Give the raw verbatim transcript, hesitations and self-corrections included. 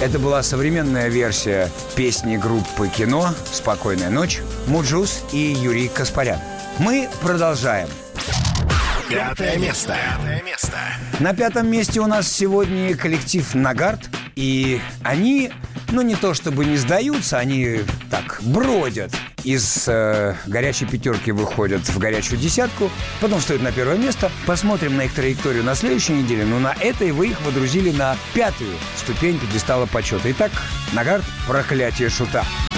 Это была современная версия песни группы «Кино» «Спокойная ночь», Муджус и Юрий Каспарян. Мы продолжаем. Пятое место. Пятое место. На пятом месте у нас сегодня коллектив «Нагарт». И они, ну не то чтобы не сдаются, они так бродят. Из э, горячей пятерки выходят в горячую десятку, потом встают на первое место. Посмотрим на их траекторию на следующей неделе. Но на этой вы их водрузили на пятую ступень пьедестала почета. Итак, «Нагарт. Проклятие шута».